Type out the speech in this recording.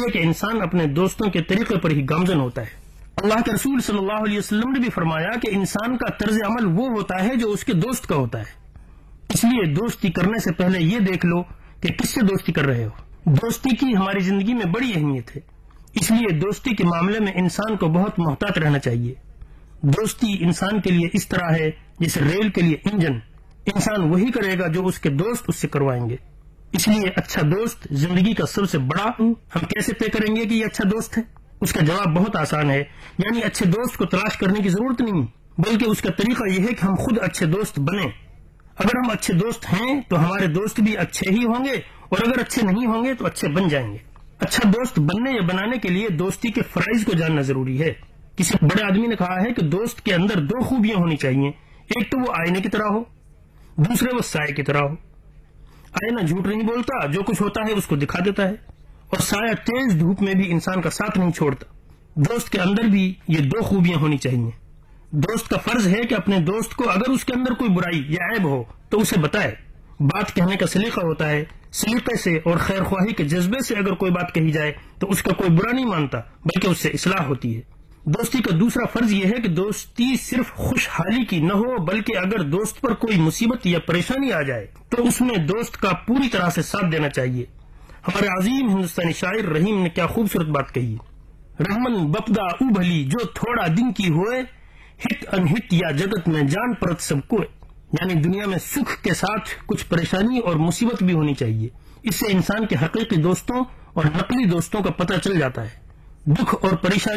لیے کہ انسان اپنے دوستوں کے طریقے پر ہی گامزن ہوتا ہے۔ اللہ کے رسول صلی اللہ علیہ وسلم نے بھی فرمایا کہ انسان کا طرز عمل وہ ہوتا ہے جو اس کے دوست کا ہوتا ہے، اس لیے دوستی کرنے سے پہلے یہ دیکھ لو کہ کس سے دوستی کر رہے ہو۔ دوستی کی ہماری زندگی میں بڑی اہمیت ہے، اس لیے دوستی کے معاملے میں انسان کو بہت محتاط رہنا چاہیے۔ دوستی انسان کے لیے اس طرح ہے جیسے ریل کے لیے انجن، انسان وہی کرے گا جو اس کے دوست اس سے کروائیں گے۔ اس لیے اچھا دوست زندگی کا سب سے بڑا۔ ہم کیسے طے کریں گے کہ یہ اچھا دوست ہے؟ اس کا جواب بہت آسان ہے، یعنی اچھے دوست کو تلاش کرنے کی ضرورت نہیں، بلکہ اس کا طریقہ یہ ہے کہ ہم خود اچھے دوست بنیں۔ اگر ہم اچھے دوست ہیں تو ہمارے دوست بھی اچھے ہی ہوں گے، اور اگر اچھے نہیں ہوں گے تو اچھے بن جائیں گے۔ اچھا دوست بننے یا بنانے کے لیے دوستی کے فرائض کو جاننا ضروری ہے۔ کسی بڑے آدمی نے کہا ہے کہ دوست کے اندر دو خوبیاں ہونی چاہیے، ایک تو وہ آئینے کی طرح ہو، دوسرے وہ سائے کی طرح ہو۔ آئینہ جھوٹ نہیں بولتا، جو کچھ ہوتا ہے اس کو دکھا دیتا ہے، اور سایہ تیز دھوپ میں بھی انسان کا ساتھ نہیں چھوڑتا۔ دوست کے اندر بھی یہ دو خوبیاں ہونی چاہیے۔ دوست کا فرض ہے کہ اپنے دوست کو اگر اس کے اندر کوئی برائی یا عیب ہو تو اسے بتائے۔ بات کہنے کا سلیقہ ہوتا ہے، سلیقے سے اور خیر خواہی کے جذبے سے اگر کوئی بات کہی جائے تو اس کا کوئی برا نہیں مانتا، بلکہ اس سے اصلاح ہوتی ہے۔ دوستی کا دوسرا فرض یہ ہے کہ دوستی صرف خوشحالی کی نہ ہو، بلکہ اگر دوست پر کوئی مصیبت یا پریشانی آ جائے تو اس میں دوست کا پوری طرح سے ساتھ دینا چاہیے۔ ہمارے عظیم ہندوستانی شاعر رحیم نے کیا خوبصورت بات کہی، رحمن بپدا او بھلی جو تھوڑا دن کی ہوئے، ہت انہت یا جگت میں جان پرت سب کو۔ یعنی دنیا میں سکھ کے ساتھ کچھ پریشانی اور مصیبت بھی ہونی چاہیے، اس سے انسان کے حقیقی دوستوں اور نقلی دوستوں کا پتہ چل جاتا ہے۔ دکھ اور پریشانی